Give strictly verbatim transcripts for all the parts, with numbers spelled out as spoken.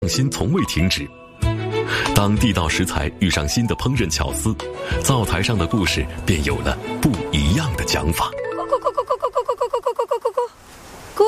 创新从未停止。当地道食材遇上新的烹饪巧思，灶台上的故事便有了不一样的讲法。 咕咕咕咕咕咕咕咕咕咕咕咕咕咕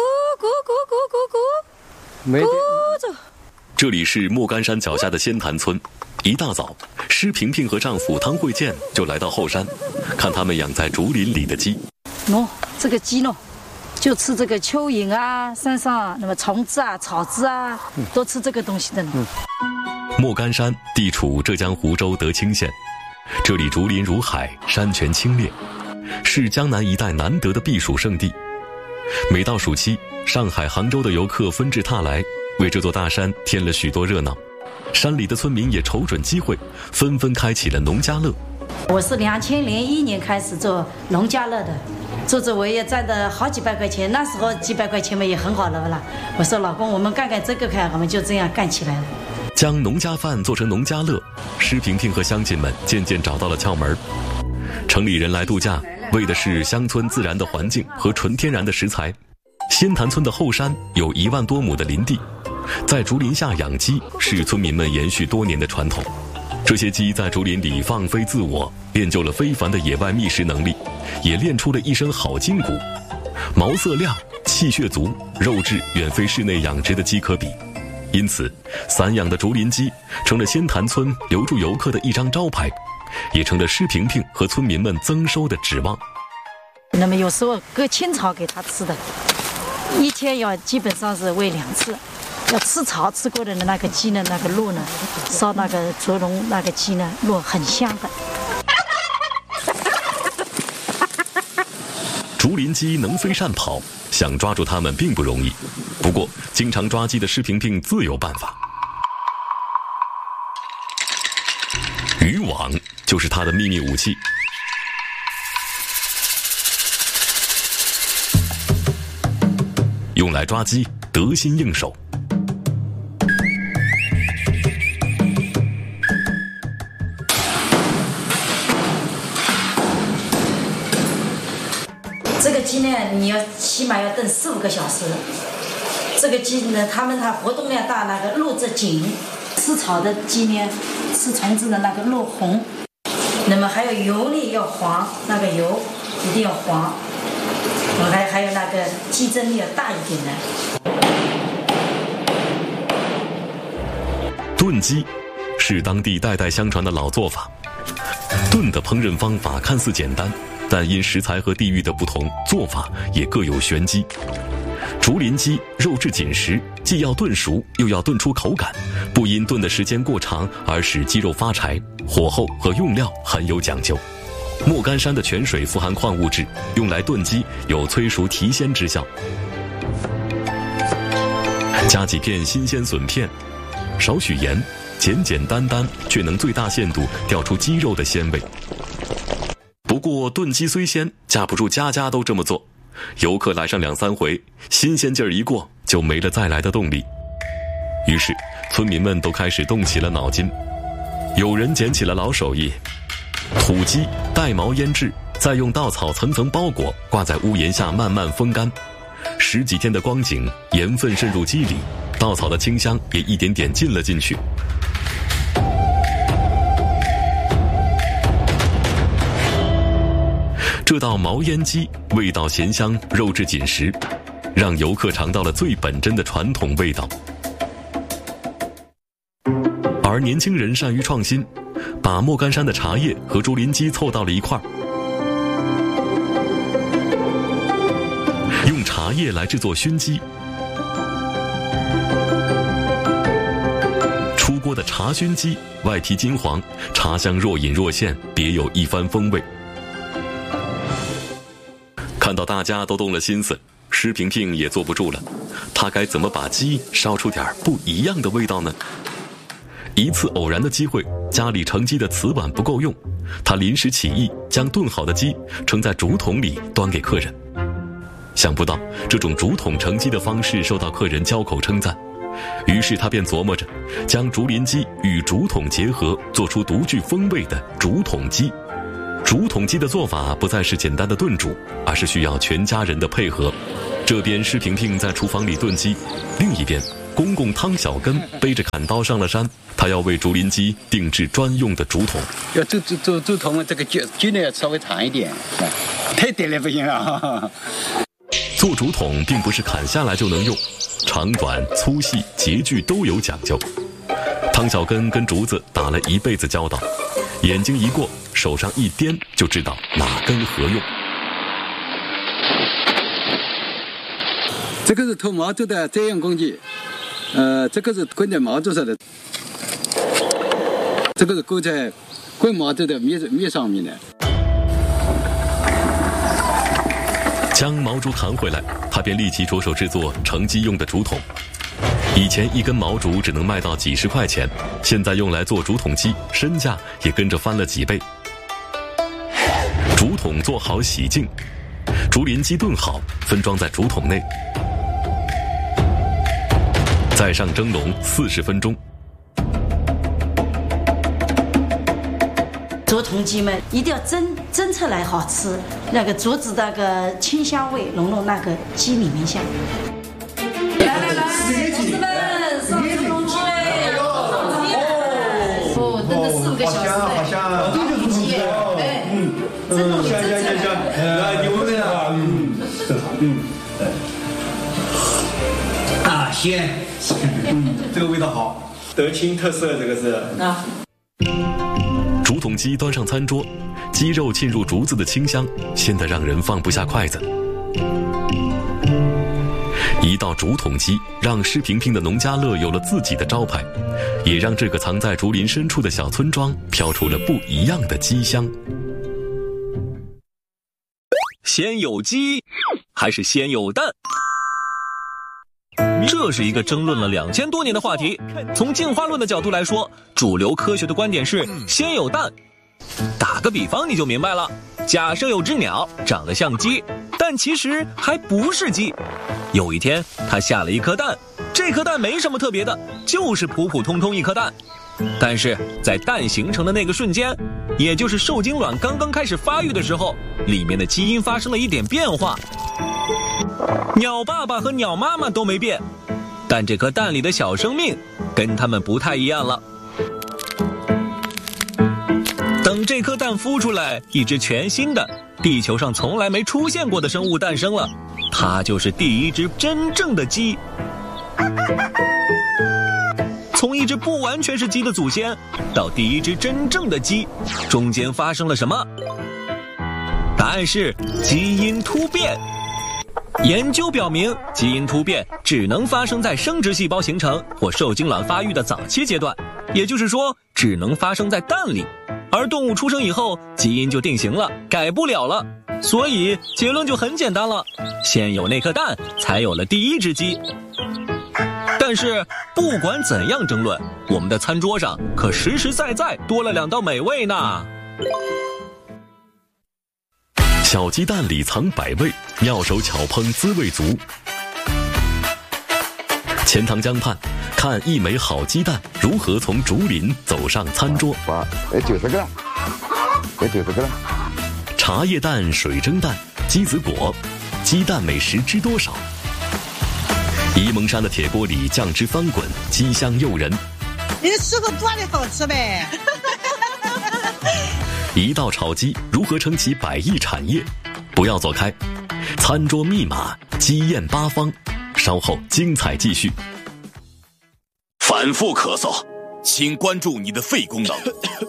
咕咕咕咕咕。 这里是莫干山脚下的仙潭村。一大早，施萍萍和丈夫汤慧建就来到后山，看他们养在竹林里的鸡。 喏，这个鸡呢，就吃这个蚯蚓啊，山上那么虫子啊、草子啊，都吃这个东西的呢。嗯、 莫干山地处浙江湖州德清县，这里竹林如海，山泉清冽，是江南一带难得的避暑胜地。每到暑期，上海、杭州的游客纷至沓来，为这座大山添了许多热闹。山里的村民也瞅准机会，纷纷开启了农家乐。 我是两千零一年开始做农家乐的，做着我也赚的好几百块钱，那时候几百块钱嘛也很好了啦。我说老公，我们干干这个看，我们就这样干起来了。 将农家饭做成农家乐，施萍萍和乡亲们渐渐找到了窍门。城里人来度假，为的是乡村自然的环境和纯天然的食材。仙潭村的后山有一万多亩的林地，在竹林下养鸡是村民们延续多年的传统。这些鸡在竹林里放飞自我，练就了非凡的野外觅食能力，也练出了一身好筋骨，毛色亮，气血足，肉质远非室内养殖的鸡可比。因此，散养的竹林鸡成了仙潭村留住游客的一张招牌，也成了施萍萍和村民们增收的指望。 那么有时候割青草给它吃的，一天要基本上是喂两次。要吃草吃过的那个鸡呢，那个肉呢，烧那个竹笼那个鸡呢，肉很香的。 竹林鸡能飞善跑，想抓住它们并不容易。不过，经常抓鸡的施萍萍自有办法。渔网就是她的秘密武器。用来抓鸡，得心应手。 这个鸡呢，你要起码要炖四五个小时。这个鸡呢，它们它活动量大，那个肉质紧。吃草的鸡呢，吃虫子的那个肉红。那么还有油呢要黄，那个油一定要黄。还还有那个鸡胗要大一点的。 炖鸡是当地代代相传的老做法。炖的烹饪方法看似简单，但因食材和地域的不同，做法也各有玄机。竹林鸡肉质紧实，既要炖熟，又要炖出口感，不因炖的时间过长而使鸡肉发柴，火候和用料很有讲究。莫干山的泉水富含矿物质，用来炖鸡有催熟提鲜之效。加几片新鲜笋片，少许盐，简简单单却能最大限度调出鸡肉的鲜味。不过炖鸡虽鲜，架不住家家都这么做。游客来上两三回，新鲜劲儿一过，就没了再来的动力。于是村民们都开始动起了脑筋。有人捡起了老手艺，土鸡带毛腌制，再用稻草层层包裹，挂在屋檐下慢慢风干。十几天的光景，盐分渗入鸡里，稻草的清香也一点点进了进去。这道毛腌鸡味道咸香，肉质紧实，让游客尝到了最本真的传统味道。而年轻人善于创新，把莫干山的茶叶和竹林鸡凑到了一块儿，用茶叶来制作熏鸡。出锅的茶熏鸡外皮金黄，茶香若隐若现，别有一番风味。看到大家都动了心思，施萍萍也坐不住了，她该怎么把鸡烧出点不一样的味道呢？一次偶然的机会，家里盛鸡的瓷碗不够用，她临时起意将炖好的鸡盛在竹筒里端给客人。想不到这种竹筒盛鸡的方式受到客人交口称赞，于是她便琢磨着将竹林鸡与竹筒结合，做出独具风味的竹筒鸡。竹筒鸡的做法不再是简单的炖煮，而是需要全家人的配合。这边施萍萍在厨房里炖鸡，另一边公公汤小根背着砍刀上了山，他要为竹林鸡定制专用的竹筒。 要竹竹竹竹筒，这个锯锯呢要稍微长一点，太短了不行啊。 做竹筒并不是砍下来就能用，长短、粗细、节距都有讲究。汤小根跟竹子打了一辈子交道，眼睛一过，手上一掂就知道哪根何用。 这个是脱毛竹的专用工具，呃，这个是滚在毛竹上的，这个是勾在滚毛竹的面面上面的。 将毛竹弹回来，他便立即着手制作盛鸡用的竹筒。以前一根毛竹只能卖到几十块钱，现在用来做竹筒鸡，身价也跟着翻了几倍。竹筒做好洗净，竹林鸡炖好，分装在竹筒内，再上蒸笼四十分钟。 竹筒鸡们一定要蒸蒸出来好吃，那个竹子那个清香味融入那个鸡里面下。来来来，同志们，上蒸笼鸡嘞！哦，炖了四五个小时，好香，这就是鸡，哎，嗯，蒸笼里蒸出来，来牛的啊，嗯嗯， 啊鲜，嗯，这个味道好，德清特色，这个是啊。 竹筒鸡端上餐桌，鸡肉浸入竹子的清香，鲜得让人放不下筷子。一道竹筒鸡，让施萍萍的农家乐有了自己的招牌，也让这个藏在竹林深处的小村庄飘出了不一样的鸡香。 先有鸡，还是先有蛋？这是一个争论了两千多年的话题。从进化论的角度来说，主流科学的观点是先有蛋。打个比方你就明白了，假设有只鸟长得像鸡，但其实还不是鸡。有一天它下了一颗蛋，这颗蛋没什么特别的，就是普普通通一颗蛋。但是在蛋形成的那个瞬间，也就是受精卵刚刚开始发育的时候，里面的基因发生了一点变化。鸟爸爸和鸟妈妈都没变，但这颗蛋里的小生命跟他们不太一样了。等这颗蛋孵出来，一只全新的地球上从来没出现过的生物诞生了，它就是第一只真正的鸡。从一只不完全是鸡的祖先到第一只真正的鸡，中间发生了什么？答案是基因突变。研究表明，基因突变只能发生在生殖细胞形成或受精卵发育的早期阶段，也就是说，只能发生在蛋里。而动物出生以后，基因就定型了，改不了了。所以结论就很简单了，先有那颗蛋，才有了第一只鸡。但是不管怎样争论，我们的餐桌上可实实在在多了两道美味呢。 小鸡蛋里藏百味，妙手巧烹滋味足。钱塘江畔，看一枚好鸡蛋如何从竹林走上餐桌。 哇，哎，九十个了，哎，九十个了。 茶叶蛋、水蒸蛋、鸡子果，鸡蛋美食知多少？沂蒙山的铁锅里酱汁翻滚，鸡香诱人。 你吃个多的好吃呗。 一道炒鸡如何撑起百亿产业？不要走开，餐桌密码，鸡宴八方。稍后精彩继续。 反复咳嗽，请关注你的肺功能。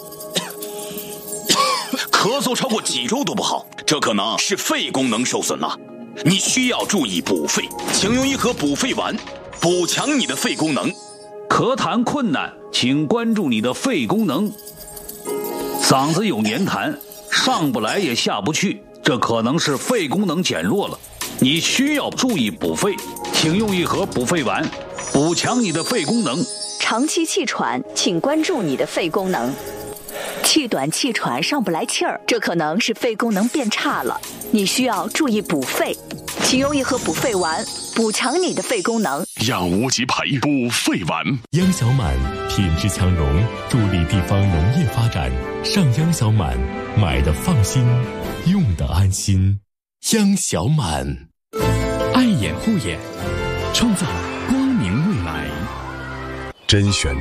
咳嗽超过几周都不好，这可能是肺功能受损了。你需要注意补肺，请用一盒补肺丸，补强你的肺功能。 咳痰困难，请关注你的肺功能。嗓子有黏痰，上不来也下不去，这可能是肺功能减弱了。你需要注意补肺，请用一盒补肺丸，补强你的肺功能。 长期气喘，请关注你的肺功能。气短气喘上不来气儿，这可能是肺功能变差了，你需要注意补肺，请用一盒补肺丸，补强你的肺功能。 让无极培补肺丸。 央小满品质强融，助力地方农业发展。上央小满，买的放心，用的安心。央小满，爱眼护眼，创造光明未来。 甄选